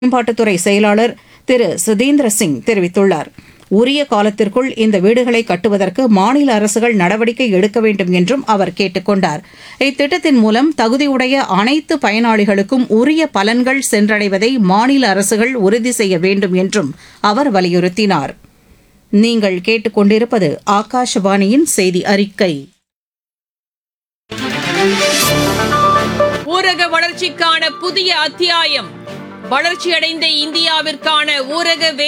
மேம்பாட்டுத்துறை செயலாளர் திரு சுதீந்திர சிங் தெரிவித்துள்ளார். உரிய காலத்திற்குள் இந்த வீடுகளை கட்டுவதற்கு மாநில அரசுகள் நடவடிக்கை எடுக்க வேண்டும் என்றும் அவர் கேட்டுக் கொண்டார். இத்திட்டத்தின் மூலம் தகுதியுடைய அனைத்து பயனாளிகளுக்கும் உரிய பலன்கள் சென்றடைவதை மாநில அரசுகள் உறுதி செய்ய வேண்டும் என்றும் அவர் வலியுறுத்தினார். நீங்கள் கேட்டுக்கொண்டிருப்பது ஆகாஷவாணியின் செய்தி அறிக்கை. ஊரக வளர்ச்சிக்கான புதிய அத்தியாயம். வளர்ச்சியடைந்த இந்தியாவிற்கான ஊரக